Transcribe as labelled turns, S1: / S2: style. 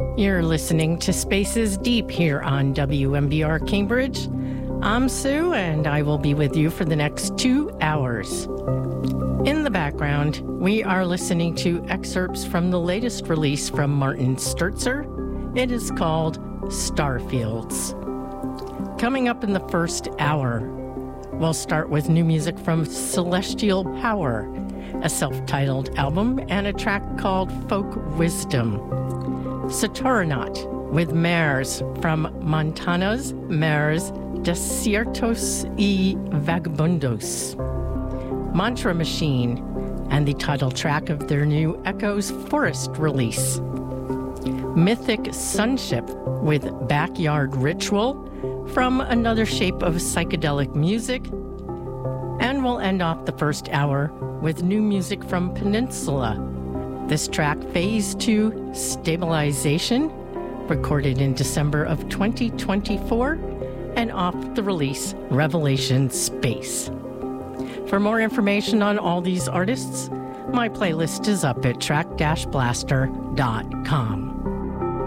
S1: You're listening to Spaces Deep here on WMBR Cambridge. I'm Sue, and I will be with you for the next 2 hours. In the background, we are listening to excerpts from the latest release from Martin Sturzer. It is called Starfields. Coming up in the first hour, we'll start with new music from Celestial Power, a self-titled album, and a track called Folk Wisdom. Saturnaut with Mares from Montana's Mares Desiertos y Vagabundos. Mantra Machine and the title track of their new Echoes Forest release. Mythic Sunship with Backyard Ritual from Another Shape of Psychedelic Music. And we'll end off the first hour with new music from Peninsula. This track, Phase 2 Stabilization, recorded in December of 2024, and off the release Revelation Space. For more information on all these artists, my playlist is up at track-blaster.com.